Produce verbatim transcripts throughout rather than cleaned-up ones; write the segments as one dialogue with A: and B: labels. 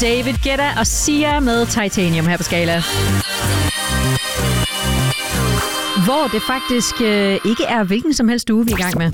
A: David Guetta og Sia med Titanium her på Skala. Hvor det faktisk øh, ikke er hvilken som helst uge, vi er i gang med.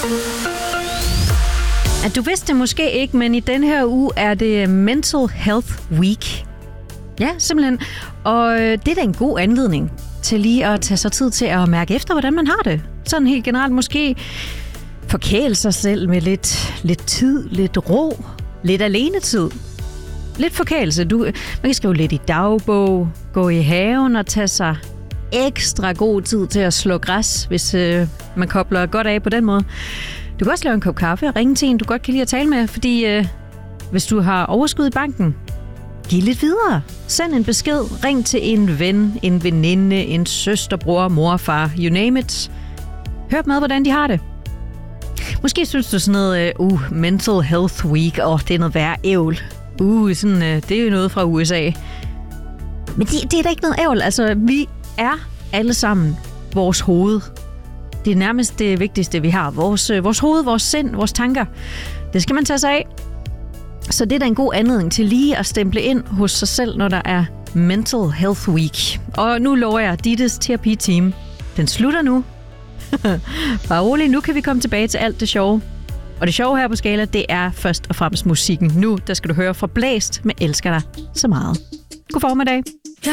A: At du vidste det måske ikke, men i den her uge er det Mental Health Week. Ja, simpelthen. Og øh, det er da en god anledning til lige at tage sig tid til at mærke efter, hvordan man har det. Sådan helt generelt måske forkæle sig selv med lidt, lidt tid, lidt ro, lidt alenetid. Lidt forkælelse. Du, man kan skrive lidt i dagbog, gå i haven og tage sig ekstra god tid til at slå græs, hvis øh, man kobler godt af på den måde. Du kan også lave en kop kaffe og ringe til en, du godt kan lide at tale med, fordi øh, hvis du har overskud i banken, giv lidt videre. Send en besked. Ring til en ven, en veninde, en søster, bror, mor, far, you name it. Hør med, hvordan de har det. Måske synes du sådan noget, uh, Mental Health Week, åh, oh, det er noget værre ævl. Uh, sådan, uh, det er jo noget fra U S A. Men det, det er da ikke noget ævl. Altså, vi er alle sammen vores hoved. Det er nærmest det vigtigste, vi har. Vores, vores hoved, vores sind, vores tanker. Det skal man tage sig af. Så det er da en god anledning til lige at stemple ind hos sig selv, når der er Mental Health Week. Og nu lover jeg, Dittes terapi-team, den slutter nu. Bare rolig, nu kan vi komme tilbage til alt det sjove. Og det sjove her på Skala, det er først og fremmest musikken. Nu, der skal du høre fra Blæst med Elsker dig så meget. God formiddag.